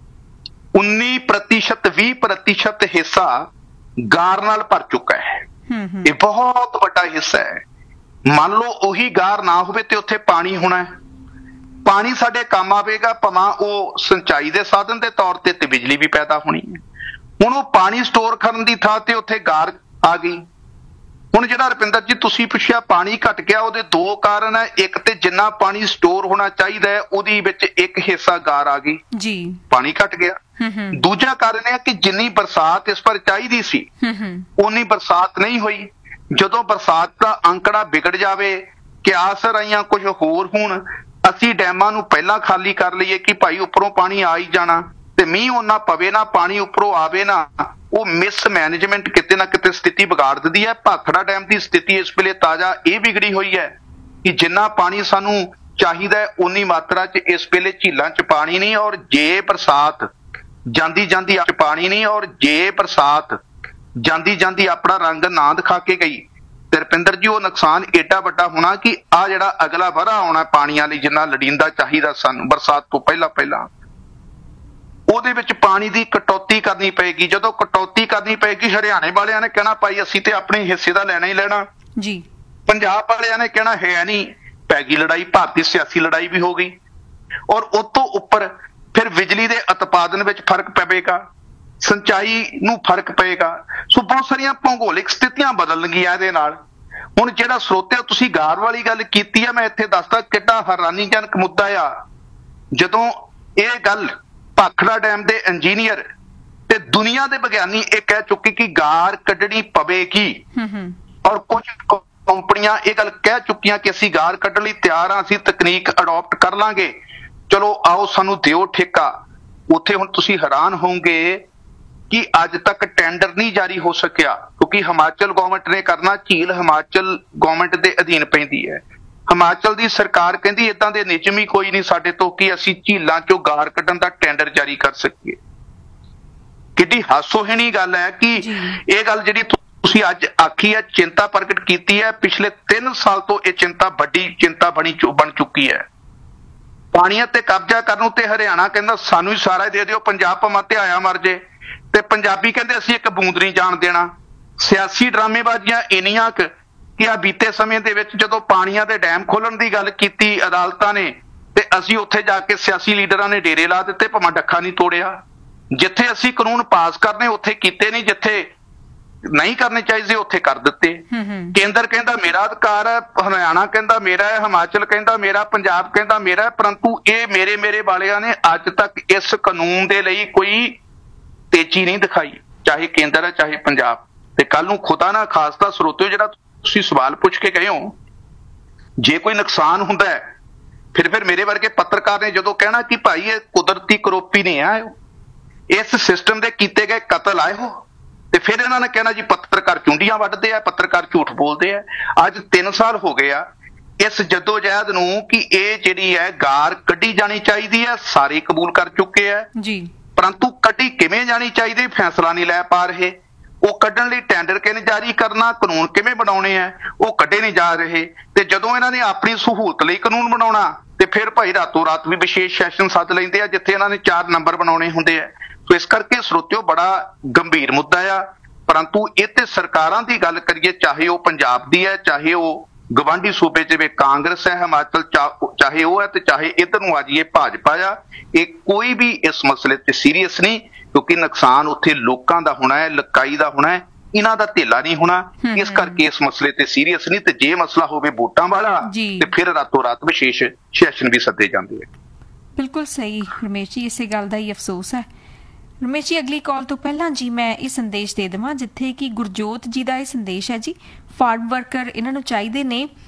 19% 20% ਹਿੱਸਾ ਗਾਰ ਨਾਲ ਭਰ ਚੁੱਕਾ ਹੈ। ਇਹ ਬਹੁਤ ਵੱਡਾ ਹਿੱਸਾ ਹੈ। ਮੰਨ ਲਓ ਉਹੀ ਗਾਰ ਨਾ ਹੋਵੇ ਤੇ ਉੱਥੇ ਪਾਣੀ ਹੋਣਾ ਹੈ। ਪਾਣੀ ਸਾਡੇ ਕੰਮ ਆਵੇਗਾ, ਭਾਵੇਂ ਉਹ ਸਿੰਚਾਈ ਦੇ ਸਾਧਨ ਦੇ ਤੌਰ ਤੇ ਬਿਜਲੀ ਵੀ ਪੈਦਾ ਹੋਣੀ ਹੈ। ਹੁਣ ਉਹ ਪਾਣੀ ਸਟੋਰ ਕਰਨ ਦੀ ਥਾਂ ਤੇ ਉੱਥੇ ਗਾਰ ਆ ਗਈ। ਹੁਣ ਜਿਹੜਾ ਰੁਪਿੰਦਰ ਜੀ ਤੁਸੀਂ ਪੁੱਛਿਆ ਪਾਣੀ ਘਟ ਗਿਆ, ਉਹਦੇ 2 ਕਾਰਨ ਹੈ। ਇੱਕ ਤੇ ਜਿੰਨਾ ਪਾਣੀ ਸਟੋਰ ਹੋਣਾ ਚਾਹੀਦਾ ਹੈ ਉਹਦੀ ਵਿੱਚ ਇੱਕ ਹਿੱਸਾ ਗਾਰ ਆ ਗਈ ਜੀ, ਪਾਣੀ ਘਟ ਗਿਆ। ਦੂਜਾ ਕਾਰਨ ਹੈ ਕਿ ਜਿੰਨੀ ਬਰਸਾਤ ਇਸ ਪਰ ਚਾਹੀਦੀ ਸੀ ਉਨੀ ਬਰਸਾਤ ਨਹੀਂ ਹੋਈ। ਜਦੋਂ ਬਰਸਾਤ ਦਾ ਅੰਕੜਾ ਵਿਗੜ ਜਾਵੇ, ਕਿਆਸ ਰਾਈਆਂ ਕੁਝ ਹੋਰ ਹੋਣ, ਅਸੀਂ ਡੈਮਾਂ ਨੂੰ ਪਹਿਲਾਂ ਖਾਲੀ ਕਰ ਲਈਏ ਕਿ ਭਾਈ ਉੱਪਰੋਂ ਪਾਣੀ ਆ ਹੀ ਜਾਣਾ ਤੇ ਮੀਂਹ ਉਹਨਾਂ ਪਵੇ ਨਾ, ਪਾਣੀ ਉੱਪਰੋਂ ਆਵੇ ਨਾ, ਉਹ ਮਿਸਮੈਨੇਜਮੈਂਟ ਕਿਤੇ ਨਾ ਕਿਤੇ ਸਥਿਤੀ ਵਿਗਾੜ ਦਿੰਦੀ ਹੈ। ਭਾਖੜਾ ਡੈਮ ਦੀ ਸਥਿਤੀ ਇਸ ਵੇਲੇ ਤਾਜ਼ਾ ਇਹ ਵਿਗੜੀ ਹੋਈ ਹੈ ਕਿ ਜਿੰਨਾ ਪਾਣੀ ਸਾਨੂੰ ਚਾਹੀਦਾ ਹੈ ਉਨੀ ਮਾਤਰਾ 'ਚ ਇਸ ਵੇਲੇ ਝੀਲਾਂ 'ਚ ਪਾਣੀ ਨਹੀਂ, ਔਰ ਜੇ ਬਰਸਾਤ ਜਾਂਦੀ ਜਾਂਦੀ ਪਾਣੀ ਨਹੀਂ, ਔਰ ਜੇ ਬਰਸਾਤ ਜਾਂਦੀ ਜਾਂਦੀ ਆਪਣਾ ਰੰਗ ਨਾ ਦਿਖਾ ਕੇ ਗਈ ਤੇ ਰੁਪਿੰਦਰ ਜੀ ਉਹ ਨੁਕਸਾਨ ਏਡਾ ਵੱਡਾ ਹੋਣਾ ਕਿ ਆ ਜਿਹੜਾ ਅਗਲਾ ਵਰ੍ਹਾ ਆਉਣਾ ਪਾਣੀਆਂ ਲਈ ਜਿੰਨਾ ਲੋੜੀਂਦਾ ਚਾਹੀਦਾ ਸਾਨੂੰ ਬਰਸਾਤ ਤੋਂ ਪਹਿਲਾਂ ਪਹਿਲਾਂ, ਉਹਦੇ ਵਿੱਚ ਪਾਣੀ ਦੀ ਕਟੌਤੀ ਕਰਨੀ ਪਏਗੀ। ਜਦੋਂ ਕਟੌਤੀ ਕਰਨੀ ਪਏਗੀ ਹਰਿਆਣੇ ਵਾਲਿਆਂ ਨੇ ਕਹਿਣਾ ਭਾਈ ਅਸੀਂ ਤੇ ਆਪਣੇ ਹਿੱਸੇ ਦਾ ਲੈਣਾ ਹੀ ਲੈਣਾ ਜੀ, ਪੰਜਾਬ ਵਾਲਿਆਂ ਨੇ ਕਹਿਣਾ ਹੈ ਨਹੀਂ, ਪੈ ਗਈ ਲੜਾਈ, ਭਾਰਤੀ ਸਿਆਸੀ ਲੜਾਈ ਵੀ ਹੋ ਗਈ। ਔਰ ਉਸ ਤੋਂ ਉੱਪਰ ਫਿਰ ਬਿਜਲੀ ਦੇ ਉਤਪਾਦਨ ਵਿੱਚ ਫਰਕ ਪਵੇਗਾ, ਸਿੰਚਾਈ ਨੂੰ ਫਰਕ ਪਏਗਾ। ਸੋ ਬਹੁਤ ਸਾਰੀਆਂ ਭੂਗੋਲਿਕ ਸਥਿਤੀਆਂ ਬਦਲਣਗੀਆਂ ਇਹਦੇ ਨਾਲ। ਹੁਣ ਜਿਹੜਾ ਸਰੋਤੇ ਤੁਸੀਂ ਗਾਰ ਵਾਲੀ ਗੱਲ ਕੀਤੀ ਆ, ਮੈਂ ਇੱਥੇ ਦੱਸਦਾ ਕਿੱਡਾ ਹੈਰਾਨੀਜਨਕ ਮੁੱਦਾ ਆ। ਜਦੋਂ ਇਹ ਗੱਲ ਭਾਖੜਾ ਡੈਮ ਦੇ ਇੰਜੀਨੀਅਰ ਤੇ ਦੁਨੀਆ ਦੇ ਵਿਗਿਆਨੀ ਇਹ ਕਹਿ ਚੁੱਕੇ ਕਿ ਗਾਰ ਕੱਢਣੀ ਪਵੇਗੀ, ਔਰ ਕੁਝ ਕੰਪਨੀਆਂ ਇਹ ਗੱਲ ਕਹਿ ਚੁੱਕੀਆਂ ਕਿ ਅਸੀਂ ਗਾਰ ਕੱਢਣ ਲਈ ਤਿਆਰ ਹਾਂ, ਅਸੀਂ ਤਕਨੀਕ ਅਡਾਪਟ ਕਰ ਲਾਂਗੇ, ਚਲੋ ਆਓ ਸਾਨੂੰ ਦਿਓ ਠੇਕਾ। ਉੱਥੇ ਹੁਣ ਤੁਸੀਂ ਹੈਰਾਨ ਹੋਵੋਗੇ ਕਿ ਅੱਜ ਤੱਕ ਟੈਂਡਰ ਨਹੀਂ ਜਾਰੀ ਹੋ ਸਕਿਆ ਕਿਉਂਕਿ ਹਿਮਾਚਲ ਗਵਰਨਮੈਂਟ ਨੇ ਕਰਨਾ, ਝੀਲ ਹਿਮਾਚਲ ਗਵਰਨਮੈਂਟ ਦੇ ਅਧੀਨ ਪੈਂਦੀ ਹੈ। ਹਿਮਾਚਲ ਦੀ ਸਰਕਾਰ ਕਹਿੰਦੀ ਏਦਾਂ ਦੇ ਨਿਯਮ ਹੀ ਕੋਈ ਨਹੀਂ ਸਾਡੇ ਤੋਂ ਕਿ ਅਸੀਂ ਝੀਲਾਂ ਚੋਂ ਗਾਰ ਕੱਢਣ ਦਾ ਟੈਂਡਰ ਜਾਰੀ ਕਰ ਸਕੀਏ। ਕਿੱਡੀ ਹਾਸੋਹੀਣੀ ਗੱਲ ਹੈ ਕਿ ਇਹ ਗੱਲ ਜਿਹੜੀ ਤੁਸੀਂ ਅੱਜ ਆਖੀ ਹੈ, ਚਿੰਤਾ ਪ੍ਰਗਟ ਕੀਤੀ ਹੈ, ਪਿਛਲੇ 3 ਸਾਲ ਤੋਂ ਇਹ ਚਿੰਤਾ ਵੱਡੀ ਚਿੰਤਾ ਬਣ ਚੁੱਕੀ ਹੈ। ਪਾਣੀਆਂ ਤੇ ਕਬਜ਼ਾ ਕਰਨ ਉੱਤੇ ਹਰਿਆਣਾ ਕਹਿੰਦਾ ਸਾਨੂੰ ਹੀ ਸਾਰਾ ਦੇ ਦਿਓ, ਪੰਜਾਬ ਭਾਵੇਂ ਧਿਆਇਆ ਮਰ ਜੇ, ਤੇ ਪੰਜਾਬੀ ਕਹਿੰਦੇ ਅਸੀਂ ਇੱਕ ਬੂੰਦ ਨਹੀਂ ਜਾਣ ਦੇਣਾ। ਸਿਆਸੀ ਡਰਾਮੇਬਾਜ਼ੀਆਂ ਇੰਨੀਆਂ ਕੁ ਕਿ ਆ ਬੀਤੇ ਸਮੇਂ ਦੇ ਵਿੱਚ ਜਦੋਂ ਪਾਣੀਆਂ ਦੇ ਡੈਮ ਖੋਲਣ ਦੀ ਗੱਲ ਕੀਤੀ ਅਦਾਲਤਾਂ ਨੇ, ਤੇ ਅਸੀਂ ਉੱਥੇ ਜਾ ਕੇ ਸਿਆਸੀ ਲੀਡਰਾਂ ਨੇ ਡੇਰੇ ਲਾ ਦਿੱਤੇ, ਭਾਵੇਂ ਡੱਖਾ ਨਹੀਂ ਤੋੜਿਆ। ਜਿੱਥੇ ਅਸੀਂ ਕਾਨੂੰਨ ਪਾਸ ਕਰਨੇ ਉੱਥੇ ਕੀਤੇ ਨਹੀਂ, ਜਿੱਥੇ ਨਹੀਂ ਕਰਨੇ ਚਾਹੀਦੇ ਉੱਥੇ ਕਰ ਦਿੱਤੇ। ਕੇਂਦਰ ਕਹਿੰਦਾ ਮੇਰਾ ਅਧਿਕਾਰ ਹੈ, ਹਰਿਆਣਾ ਕਹਿੰਦਾ ਮੇਰਾ ਹੈ, ਹਿਮਾਚਲ ਕਹਿੰਦਾ ਮੇਰਾ, ਪੰਜਾਬ ਕਹਿੰਦਾ ਮੇਰਾ, ਪਰੰਤੂ ਇਹ ਮੇਰੇ ਵਾਲਿਆਂ ਨੇ ਅੱਜ ਤੱਕ ਇਸ ਕਾਨੂੰਨ ਦੇ ਲਈ ਕੋਈ ਤੇਜ਼ੀ ਨਹੀਂ ਦਿਖਾਈ, ਚਾਹੇ ਕੇਂਦਰ ਹੈ ਚਾਹੇ ਪੰਜਾਬ। ਤੇ ਕੱਲ ਨੂੰ ਖੁਦਾ ਨਾ ਖਾਸਤਾ ਸਰੋਤਿਓ ਜਿਹੜਾ ਤੁਸੀਂ ਸਵਾਲ ਪੁੱਛ ਕੇ ਗਏ ਹੋ, ਜੇ ਕੋਈ ਨੁਕਸਾਨ ਹੁੰਦਾ ਹੈ ਫਿਰ ਮੇਰੇ ਵਰਗੇ ਪੱਤਰਕਾਰ ਨੇ ਜਦੋਂ ਕਹਿਣਾ ਕਿ ਭਾਈ ਇਹ ਕੁਦਰਤੀ ਕਰੋਪੀ ਨਹੀਂ ਆ, ਇਸ ਸਿਸਟਮ ਦੇ ਕੀਤੇ ਗਏ ਕਤਲ ਆਏ ਹੋ, ਤੇ ਫਿਰ ਇਹਨਾਂ ਨੇ ਕਹਿਣਾ ਜੀ ਪੱਤਰਕਾਰ ਚੁੰਡੀਆਂ ਵੱਢਦੇ ਆ, ਪੱਤਰਕਾਰ ਝੂਠ ਬੋਲਦੇ ਆ। ਅੱਜ 3 ਸਾਲ ਹੋ ਗਏ ਆ ਇਸ ਜਦੋਜਹਿਦ ਨੂੰ ਕਿ ਇਹ ਜਿਹੜੀ ਹੈ ਗਾਰ ਕੱਢੀ ਜਾਣੀ ਚਾਹੀਦੀ ਹੈ, ਸਾਰੇ ਕਬੂਲ ਕਰ ਚੁੱਕੇ ਆ ਜੀ, ਪਰੰਤੂ ਕੱਢੀ ਕਿਵੇਂ ਜਾਣੀ ਚਾਹੀਦੀ ਫੈਸਲਾ ਨਹੀਂ ਲੈ ਪਾ ਰਹੇ। ਉਹ ਕੱਢਣ ਲਈ ਟੈਂਡਰ ਕਿਵੇਂ ਜਾਰੀ ਕਰਨਾ, ਕਾਨੂੰਨ ਕਿਵੇਂ ਬਣਾਉਣੇ ਆ, ਉਹ ਕੱਢੇ ਨਹੀਂ ਜਾ ਰਹੇ। ਤੇ ਜਦੋਂ ਇਹਨਾਂ ਨੇ ਆਪਣੀ ਸਹੂਲਤ ਲਈ ਕਾਨੂੰਨ ਬਣਾਉਣਾ ਤੇ ਫਿਰ ਭਾਈ ਰਾਤੋਂ ਰਾਤ ਵੀ ਵਿਸ਼ੇਸ਼ ਸੈਸ਼ਨ ਸੱਦ ਲੈਂਦੇ ਆ ਜਿੱਥੇ ਇਹਨਾਂ ਨੇ 4 ਨੰਬਰ ਬਣਾਉਣੇ ਹੁੰਦੇ ਆ। ਸੋ ਇਸ ਕਰਕੇ ਸਰੋਤਿਓ ਬੜਾ ਗੰਭੀਰ ਮੁੱਦਾ ਆ, ਪਰੰਤੂ ਇਹ ਤੇ ਸਰਕਾਰਾਂ ਦੀ ਗੱਲ ਕਰੀਏ, ਚਾਹੇ ਉਹ ਪੰਜਾਬ ਦੀ ਹੈ, ਚਾਹੇ ਉਹ ਗਵਾਂਢੀ ਸੂਬੇ ਜਿਵੇਂ ਕਾਂਗਰਸ ਹੈ, ਹਿਮਾਚਲ ਚਾਹੇ ਉਹ ਹੈ, ਤੇ ਚਾਹੇ ਇੱਧਰ ਨੂੰ ਆ ਜਾਈਏ ਭਾਜਪਾ ਆ, ਇਹ ਕੋਈ ਵੀ ਇਸ ਮਸਲੇ ਤੇ ਸੀਰੀਅਸ ਨਹੀਂ, ਕਿਉਂਕਿ ਨੁਕਸਾਨ ਉੱਥੇ ਲੋਕਾਂ ਦਾ ਹੋਣਾ ਹੈ, ਲਕਾਈ ਦਾ ਹੋਣਾ ਹੈ, ਇਹਨਾਂ ਦਾ ਧੇਲਾ ਨਹੀਂ ਹੋਣਾ। ਇਸ ਕਰਕੇ ਇਸ ਮਸਲੇ ਤੇ ਸੀਰੀਅਸ ਨਹੀਂ, ਤੇ ਜੇ ਮਸਲਾ ਹੋਵੇ ਵੋਟਾਂ ਵਾਲਾ ਤੇ ਫਿਰ ਰਾਤੋਂ ਰਾਤ ਵਿਸ਼ੇਸ਼ ਸੈਸ਼ਨ ਵੀ ਸੱਦੇ ਜਾਂਦੇ ਆ। ਬਿਲਕੁਲ ਸਹੀ ਰਮੇਸ਼ ਜੀ, ਇਸੇ ਗੱਲ ਦਾ ਹੀ ਅਫਸੋਸ ਹੈ। ਰਮੇਸ਼ ਜੀ ਅਗਲੀ ਕਾਲ ਤੋਂ ਪਹਿਲਾਂ ਜੀ ਮੈਂ ਇਹ ਸੰਦੇਸ਼ ਦੇ ਦੇਵਾਂ ਜਿੱਥੇ ਕਿ ਗੁਰਜੋਤ ਜੀ ਦਾ ਇਹ ਸੰਦੇਸ਼ ਹੈ ਜੀ, ਫਾਰਮ ਵਰਕਰ ਇਹਨਾਂ ਨੂੰ ਚਾਹੀਦੇ ਨੇ